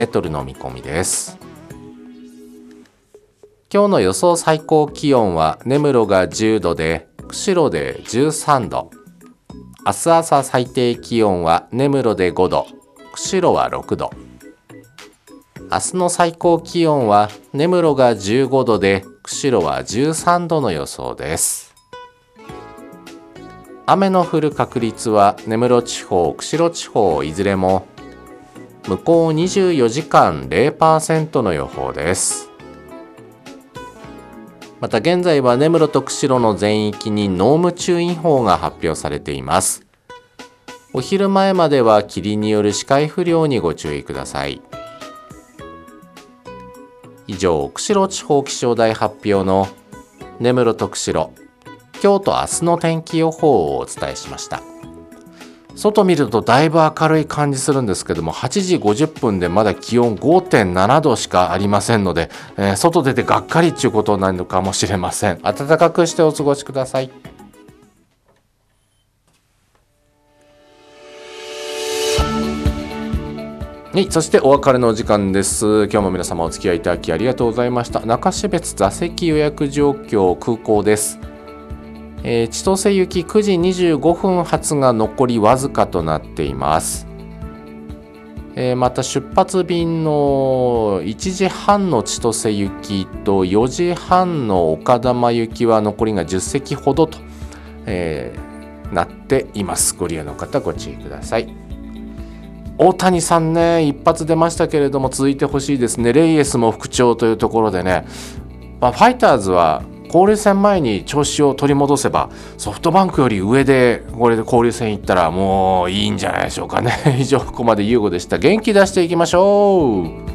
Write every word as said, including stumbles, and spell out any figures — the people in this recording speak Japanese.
メートルの見込みです。今日の予想最高気温は根室がじゅうどで釧路でじゅうさんど、明日朝最低気温は根室でごど、釧路はろくど、明日の最高気温は根室がじゅうごどで釧路はじゅうさんどの予想です。雨の降る確率は根室地方、釧路地方いずれも向こうにじゅうよじかん ゼロパーセント の予報です。また現在は根室と釧路の全域に濃霧注意報が発表されています。お昼前までは霧による視界不良にご注意ください。以上、釧路地方気象台発表の根室と釧路、今日と明日の天気予報をお伝えしました。外見るとだいぶ明るい感じするんですけども、はちじごじゅっぷんでまだ気温 ごてんななどしかありませんので、えー、外出てがっかりっていうことになるのかもしれません。暖かくしてお過ごしください。はい、そしてお別れのお時間です。今日も皆様お付き合いいただきありがとうございました。中標津座席予約状況、空港です。えー、千歳行きくじにじゅうごふん発が残りわずかとなっています。えー、また出発便のいちじはんの千歳行きとよじはんの丘珠行きは残りがじゅっせきほどと、えー、なっています。ご利用の方ご注意ください。大谷さんね、一発出ましたけれども続いてほしいですね。レイエスも復調というところでね、まあ、ファイターズは交流戦前に調子を取り戻せばソフトバンクより上でこれで交流戦行ったらもういいんじゃないでしょうかね。以上、ここまで優吾でした。元気出していきましょう。